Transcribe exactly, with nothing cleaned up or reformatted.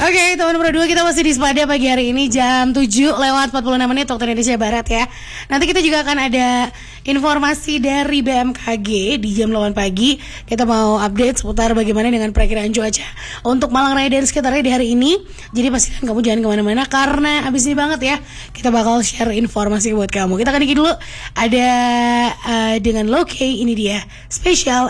Oke, teman berdua, kita masih di Sepada pagi hari ini jam tujuh lewat empat puluh enam menit waktu Indonesia Barat ya. Nanti kita juga akan ada informasi dari B M K G di jam delapan pagi. Kita mau update seputar bagaimana dengan perakiraan cuaca untuk Malang Raya dan sekitarnya di hari ini. Jadi pastikan kamu jangan kemana-mana karena abis ini banget ya kita bakal share informasi buat kamu. Kita akan ikut dulu ada uh, dengan Low K, ini dia spesial